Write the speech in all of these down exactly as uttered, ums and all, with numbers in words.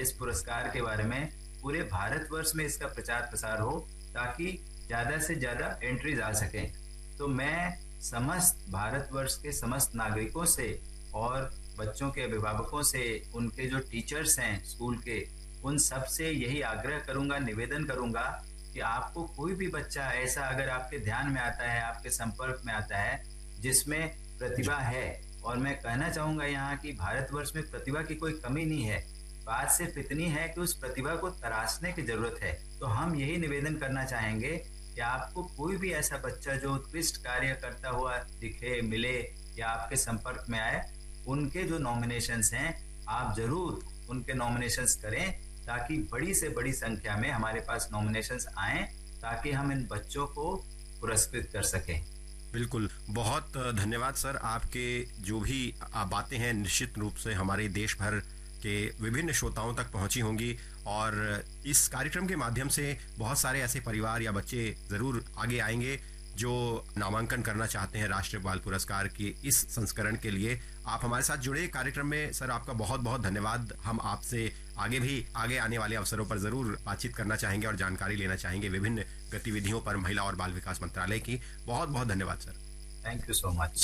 इस पुरस्कार के बारे में पूरे भारतवर्ष में इसका प्रचार प्रसार हो, ताकि ज्यादा से ज्यादा एंट्रीज आ सकें। तो मैं समस्त भारतवर्ष के समस्त नागरिकों से और बच्चों के अभिभावकों से, उनके जो टीचर्स हैं स्कूल के, उन सब से यही आग्रह करूंगा, निवेदन करूंगा कि आपको कोई भी बच्चा ऐसा अगर आपके ध्यान में आता है, आपके संपर्क में आता है, जिसमें प्रतिभा है, और मैं कहना चाहूंगा यहाँ कि भारतवर्ष में प्रतिभा की कोई कमी नहीं है, बात सिर्फ इतनी है कि उस प्रतिभा को तराशने की जरूरत है। तो हम यही निवेदन करना चाहेंगे कि आपको कोई भी ऐसा बच्चा जो उत्कृष्ट कार्य करता हुआ दिखे, मिले या आपके संपर्क में आए, उनके जो नॉमिनेशंस हैं आप जरूर उनके नॉमिनेशंस करें, ताकि बड़ी से बड़ी संख्या में हमारे पास नॉमिनेशंस आएं, ताकि हम इन बच्चों को पुरस्कृत कर सकें। बिल्कुल, बहुत धन्यवाद सर। आपके जो भी बातें हैं निश्चित रूप से हमारे देश भर के विभिन्न श्रोताओं तक पहुंची होंगी, और इस कार्यक्रम के माध्यम से बहुत सारे ऐसे परिवार या बच्चे ज़रूर आगे आएंगे जो नामांकन करना चाहते हैं राष्ट्रीय बाल पुरस्कार के इस संस्करण के लिए। आप हमारे साथ जुड़े कार्यक्रम में सर, आपका बहुत बहुत धन्यवाद। हम आपसे आगे भी आगे आने वाले अवसरों पर ज़रूर बातचीत करना चाहेंगे और जानकारी लेना चाहेंगे विभिन्न गतिविधियों पर महिला और बाल विकास मंत्रालय की। बहुत बहुत धन्यवाद sir. Thank you so much.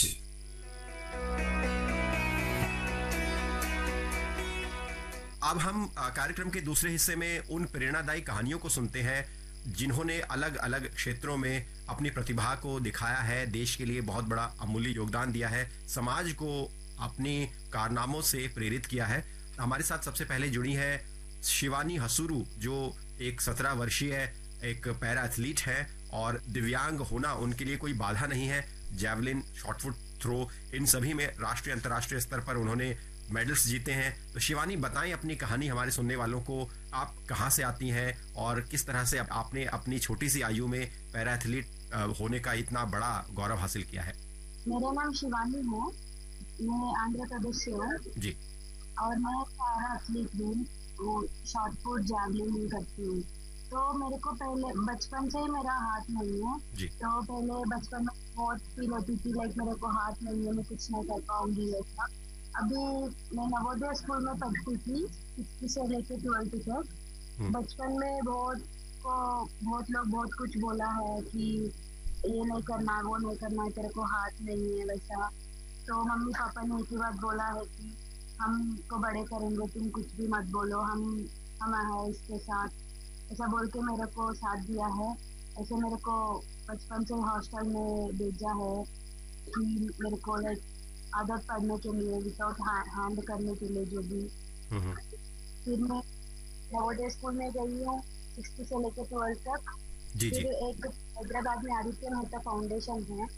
अब हम कार्यक्रम के दूसरे हिस्से में उन प्रेरणादायी कहानियों को सुनते हैं जिन्होंने अलग अलग क्षेत्रों में अपनी प्रतिभा को दिखाया है, देश के लिए बहुत बड़ा अमूल्य योगदान दिया है, समाज को अपनी कारनामों से प्रेरित किया है। हमारे साथ सबसे पहले जुड़ी है शिवानी हसूरू, जो एक सत्रह वर्षीय एक पैरा एथलीट है और दिव्यांग होना उनके लिए कोई बाधा नहीं है। जैवलिन, शॉर्टपुट थ्रो, इन सभी में राष्ट्रीय अंतर्राष्ट्रीय स्तर पर उन्होंने मेडल्स जीते हैं। तो शिवानी, बताएं अपनी कहानी हमारे सुनने वालों को। आप कहां से आती हैं और किस तरह से आपने अपनी छोटी सी आयु में पैरा एथलीट होने का इतना बड़ा गौरव हासिल किया है? मेरा नाम शिवानी है, मैं आंध्र प्रदेश से हूँ जी, और मैं पैरा एथलीट हूँ, शॉर्टपुट जैवलिन करती हूँ। तो मेरे को पहले बचपन से ही मेरा हाथ नहीं है जी। तो पहले बचपन में बहुत फील होती थी लाइक मेरे को हाथ नहीं है, मैं कुछ नहीं कर पाऊंगी ऐसा। अभी मैं नवोदय स्कूल में पढ़ती थी, सिक्स से लेके ट्वेल्थ तक। बचपन में बहुत को बहुत लोग बहुत कुछ बोला है कि ये नहीं करना, वो नहीं करना, तेरे को हाथ नहीं है वैसा। तो मम्मी पापा ने एक ही बात बोला है कि हमको बड़े करेंगे, तुम कुछ भी मत बोलो, हम हम है इसके साथ, ऐसा बोल के मेरे को साथ दिया है। ऐसे मेरे को बचपन से हॉस्टल में भेजा है कि मेरे को लाइक आदत पढ़ने के लिए, विदाउट हैंड करने के लिए जो भी। फिर मैं नवोदय स्कूल में गई हूँ सिक्स्थ से लेकर ट्वेल्थ तक। जी, फिर जी। एक हैदराबाद में आदित्य मेहता फाउंडेशन है,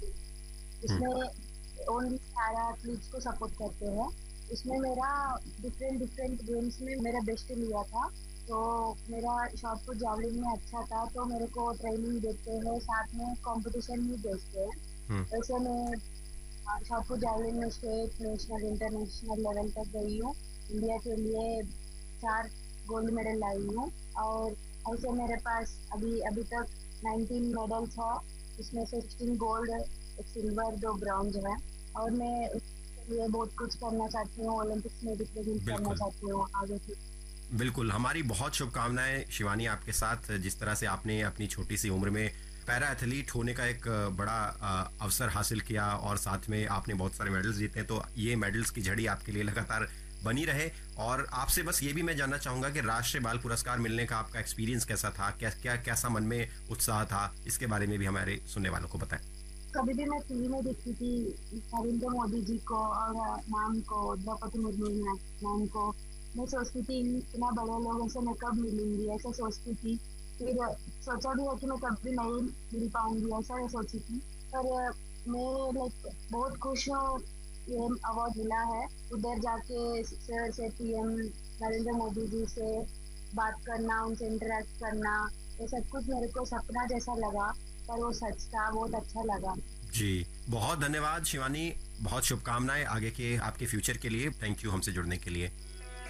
इसमें ओनली पैरा एथलीट्स को सपोर्ट करते हैं। इसमें मेरा डिफरेंट डिफरेंट गेम्स में मेरा बेस्ट लिया था, तो मेरा शॉर्टपुट जैवलिन में अच्छा था, तो मेरे को ट्रेनिंग देते हैं, साथ में कंपटीशन भी भेजते हैं। वैसे मैं शॉर्टपुट जैवलिन में स्टेट, नेशनल, इंटरनेशनल लेवल तक गई हूँ। इंडिया के लिए चार गोल्ड मेडल लाई हूँ, और ऐसे मेरे पास अभी अभी तक नाइनटीन मेडल्स है, इसमें से सिक्सटीन गोल्ड, एक सिल्वर, दो ब्रॉन्ज है। और मैं उसके लिए बहुत कुछ करना चाहती हूँ, ओलंपिक्स में रिप्रेजेंट करना चाहती हूँ आगे की। बिल्कुल, हमारी बहुत शुभकामनाएं शिवानी आपके साथ। जिस तरह से आपने अपनी छोटी सी उम्र में पैरा एथलीट होने का एक बड़ा अवसर हासिल किया और साथ में आपने बहुत सारे मेडल्स जीते, तो ये मेडल्स की झड़ी आपके लिए लगातार बनी रहे। और आपसे बस ये भी मैं जानना चाहूँगा कि राष्ट्रीय बाल पुरस्कार मिलने का आपका एक्सपीरियंस कैसा था, क्या क्या कैसा मन में उत्साह था, इसके बारे में भी हमारे सुनने वालों को बताएं। कभी भी मैं टीवी में देखती थी नरेंद्र मोदी जी को और मैम को, द्रौपदी मुर्मू मैम को, मैं सोचती थी इतना बड़े लोगों से मैं कब मिलूंगी, ऐसा सोचती थी। फिर सोचा भी है कि मैं कभी नहीं मिल पाऊंगी, ऐसा सोची थी। पर मैं लाइक बहुत खुश हूँ ये अवार्ड मिला है। उधर जाके सर से, पीएम नरेंद्र मोदी जी से बात करना, उनसे इंटरेक्ट करना, ये सब कुछ मेरे को सपना जैसा लगा, पर वो सच था, बहुत अच्छा लगा। जी, बहुत धन्यवाद शिवानी, बहुत शुभकामनाएं आगे के आपके फ्यूचर के लिए। थैंक यू हमसे जुड़ने के लिए।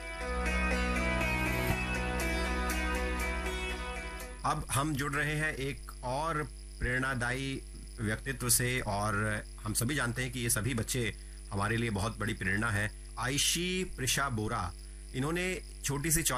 अब हम जुड़ रहे हैं एक और प्रेरणादायी व्यक्तित्व से, और हम सभी जानते हैं कि ये सभी बच्चे हमारे लिए बहुत बड़ी प्रेरणा है। आयशी प्रिशा बोरा, इन्होंने छोटी सी